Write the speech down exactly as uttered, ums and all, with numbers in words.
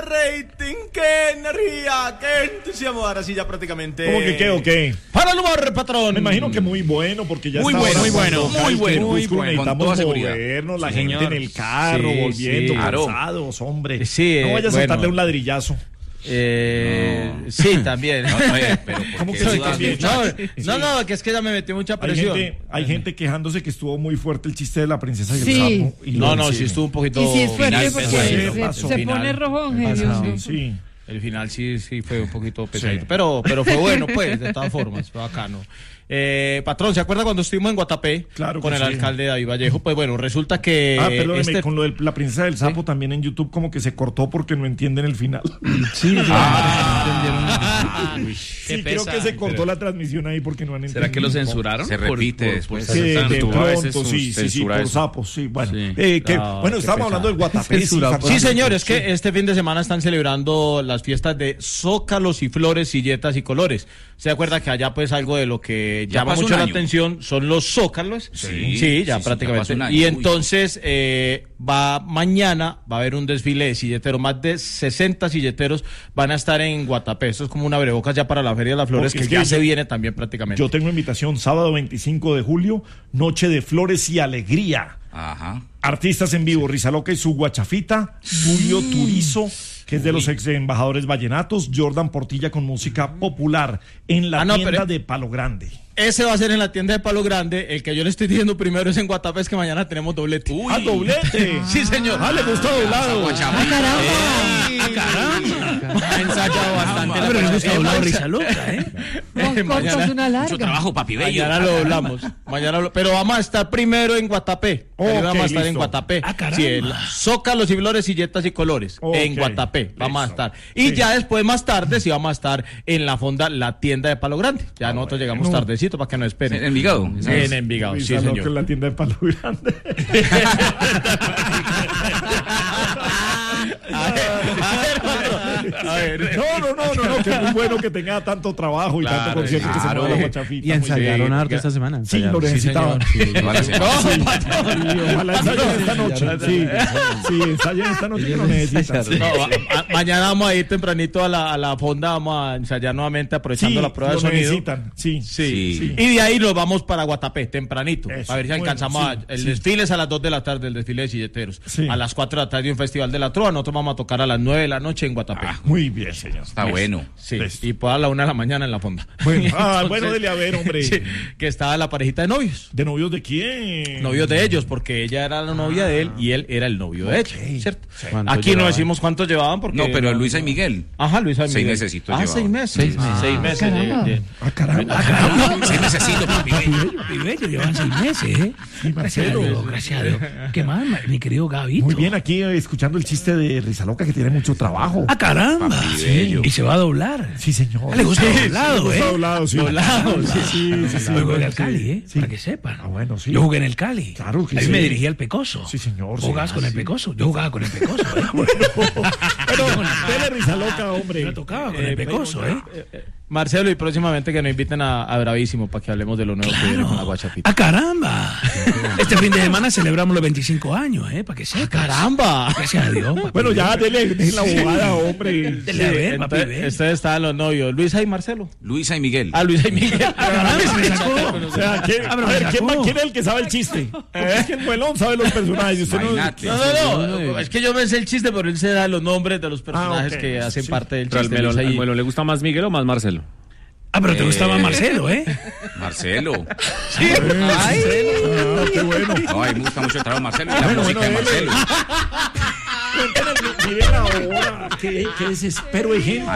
rating, qué energía, qué entusiasmo. Ahora sí ya prácticamente. ¿Cómo que qué o qué? Para el humor, patrón. Me imagino que muy bueno, porque ya muy está bueno, ahora muy bueno, cuando muy cae el bueno, muy crepúsculo, bueno. necesitamos Con toda seguridad. movernos, la Sí, gente señor. en el carro, Sí, volviendo, sí. cansados, hombre. Sí, no vayas bueno. a saltarle un ladrillazo. Eh, no. Sí, también. No, oye, pero ¿por ¿Cómo qué que sí, dudas, también? muchacho? No, no, no, que es que ya me metí mucha Hay presión. gente, hay gente quejándose que estuvo muy fuerte el chiste de la princesa y el Sí. sapo. Y No, lo no, recibe. sí estuvo un poquito. Y si es fuerte Final porque pesadito. se, Pasó. se Final. pone rojón, Dios Pasado, mío. sí. El final sí, sí fue un poquito pesadito, Sí. pero, pero fue bueno, pues, de todas formas, fue bacano. Eh, patrón, ¿se acuerda cuando estuvimos en Guatapé Claro con que el sí. alcalde David Vallejo? Pues bueno, resulta que Ah, perdóneme, este... con lo de la princesa del sapo también en YouTube como que se cortó porque no entienden el final. Sí, Ah, Uy, Sí, qué creo pesa. que se cortó la transmisión ahí porque no han entendido. ¿Será que lo censuraron? Se Por- repite por- después. por- Sí, de, de YouTube a veces pronto, sí, sí, sí, censura por eso. sapos, sí, bueno. Sí. Eh, que, No, bueno, qué estábamos hablando del Guatapé. sí, Censura, Sí, fantástico. señores, que este fin de semana están celebrando las fiestas de zócalos y flores, silletas y colores. ¿Se acuerda que allá pues algo de lo que Ya llama pasó mucho un la año. atención son los zócalos? Sí, sí, ya sí, sí, prácticamente. ya pasó un año. Y Uy. entonces eh, va mañana, va a haber un desfile de silleteros, más de sesenta silleteros van a estar en Guatapé. Esto es como un abrebocas ya para la Feria de las Flores, Porque que es que ya yo- se viene también prácticamente. Yo tengo invitación sábado veinticinco de julio, noche de flores y alegría. Ajá. Artistas en vivo, Rizaloca y su guachafita, Julio Turizo, que es de los ex embajadores vallenatos, Jordan Portilla con música popular en la Ah, no, tienda pero- de Palo Grande. Ese va a ser en la tienda de Palo Grande. El que yo le estoy diciendo primero es en Guatapé, es que mañana tenemos doblete. Uy. ¡Ah, doblete! Sí, señor. ¡Ah, le gustó doblado! Ha ensayado bastante. Pero le gusta doblado Rizaloca, ¿eh? Dos cortas, mañana- una larga. Mucho trabajo, papi bello. Mañana lo doblamos. Mañana lo- pero vamos a estar primero en Guatapé. Ok, Primero vamos a estar en listo. Guatapé. Ah, caramba. Sí, el Zócalos y flores, silletas y colores. Ok, En Guatapé vamos a listo. estar. Y Sí. ya después, más tarde, sí vamos a estar en la fonda, la tienda de Palo Grande. Ya nosotros llegamos bueno. tardecito para que nos esperen. En Envigado. En Envigado, sí, Rizaloca señor. en la tienda de Palo Grande. A ver, a ver, patrón. A ver. No, no, no, no, no, que es muy bueno que tenga tanto trabajo y Claro, tanto concierto que se claro. mueva la guachafita. Y ensayaron muy bien. harto esta semana. Sí, lo ensayaron. necesitaban. Toda la semana. No, patrón. Sí, ojalá ensayen esta noche. Sí, sí, ensayen esta noche que lo necesitan. Sí. No, a- a- mañana vamos a ir tempranito a la, a la fonda, vamos a ensayar nuevamente aprovechando Sí, la prueba de lo sonido. necesitan. Sí, Sí. Sí. Y de ahí nos vamos para Guatapé, tempranito. Eso, a ver si bueno, alcanzamos. sí, a- el sí. desfile es a las dos de la tarde, el desfile de silleteros. Sí. A las cuatro de la tarde un festival de la trova. Nosotros vamos a tocar a las nueve de la noche en Guatapé. Muy bien, señor. Está bueno. Sí, listo. y pues a la una de la mañana en la fonda. Bueno, ah, Entonces, bueno, dele a ver, hombre. sí, que estaba la parejita de novios. ¿De novios de quién? Novios de ellos, porque ella era la novia de él y él era el novio de ella, ¿cierto? ¿Cuánto Aquí no llevaban? decimos cuántos llevaban porque... No, pero Luisa y Miguel. Ajá, Luisa y Seis Miguel. mesecitos Ah, llevaban. seis meses. Seis meses. Seis meses. caramba. de- de- Ah, caramba. Sí, necesito, papi bello. Papi bello, llevan seis meses, ¿eh? Gracias a Dios, gracias a Dios. ¿Qué más, ma- mi querido Gabito? Muy bien, aquí eh, escuchando el chiste de Rizaloca que tiene mucho trabajo. ¡Ah, caramba! Papi bello. Y se va a doblar. Sí, señor. Le gusta Sí, doblado, le gusta ¿eh? doblado, sí. Doblado, sí, sí, sí, sí. Yo jugué en bueno, el sí. Cali, ¿eh? Sí. Para que sepan. Ah, bueno, sí. Yo jugué en el Cali. Claro que Ahí sí. me dirigía al Pecoso. Sí, señor, sí. ¿Jugabas con Ah, el sí. Pecoso? Yo jugaba con el Pecoso, ¿eh? Pero, dele Rizaloca, hombre. Yo tocaba con el Pecoso, ¿eh? Marcelo, y próximamente que nos inviten a, a Bravísimo para que hablemos de lo nuevo que viene con la guachapita. ¡Ah, caramba! Este fin de semana celebramos los veinticinco años, ¿eh? Para que sepas. ¡Caramba! Gracias a Dios. papi. Bueno, ya, dele, dele la abogada, hombre. Dele a ver, papi, Entonces, ve. ustedes estaban los novios, Luisa y Marcelo. Luisa y Miguel. Ah, Luisa y Miguel. caramba, se me sacó. O sea, ¿quién, Ah, a pero ver, me ¿quién, sacó. ¿quién es el que sabe el chiste? Porque es que el muelón sabe los personajes. Usted no... Imagínate. No, no, no, es que yo me sé el chiste, pero él se da los nombres de los personajes Ah, ok. que hacen Sí. parte del Pero al chiste. Melo, Luisa y- al Melo le gusta más Miguel o más Marcelo. Ah, pero te gustaba Marcelo, ¿eh? Marcelo. Sí. Ay. Ah, qué bueno. No, a mí me gusta mucho el trabajo de Marcelo y la Bueno, música bueno, de dele. Marcelo. Cuéntale, mire la hora. Qué, qué desespero de gente.